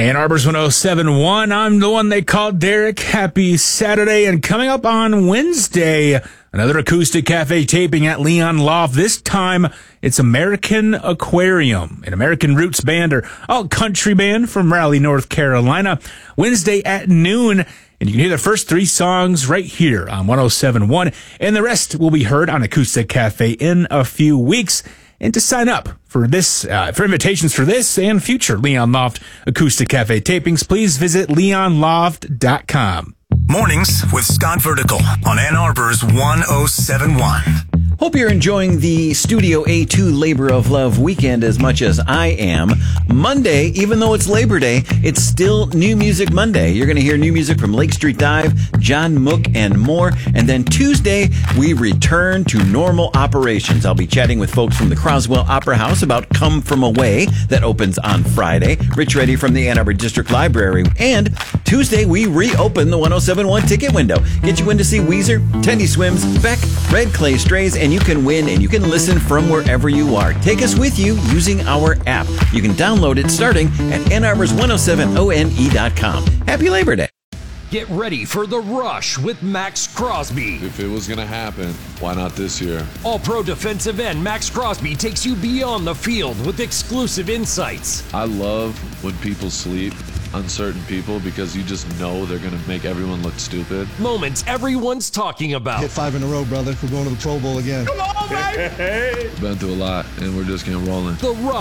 Ann Arbor's 107.1. I'm the one they call Derek. Happy Saturday. And coming up on Wednesday, another Acoustic Cafe taping at Leon Loft. This time, it's American Aquarium, an American roots band or all country band from Raleigh, North Carolina. Wednesday at noon. And you can hear the first three songs right here on 107.1. And the rest will be heard on Acoustic Cafe in a few weeks. And to sign up for this, for invitations for this and future Leon Loft Acoustic Cafe tapings, please visit leonloft.com. Mornings with Scott Vertical on Ann Arbor's 107.1. Hope you're enjoying the Studio A2 Labor of Love weekend as much as I am. Monday, even though it's Labor Day, it's still New Music Monday. You're going to hear new music from Lake Street Dive, John Mook, and more. And then Tuesday, we return to normal operations. I'll be chatting with folks from the Croswell Opera House about Come From Away that opens on Friday. Rich Reddy from the Ann Arbor District Library. And Tuesday, we reopen the 107.1 ticket window. Get you in to see Weezer, Tendy Swims, Beck, Red Clay Strays, and you can win and you can listen from wherever you are. Take us with you using our app. You can download it starting at Ann Arbor's 107one.com. Happy Labor Day. Get ready for The Rush with Max Crosby. If it was going to happen, why not this year? All-pro defensive end Max Crosby takes you beyond the field with exclusive insights. I love when people sleep on certain people because you just know they're going to make everyone look stupid. Moments everyone's talking about. Hit 5 in a row, brother. We're going to the Pro Bowl again. Come on, baby! Been through a lot, and we're just getting rolling. The Rush.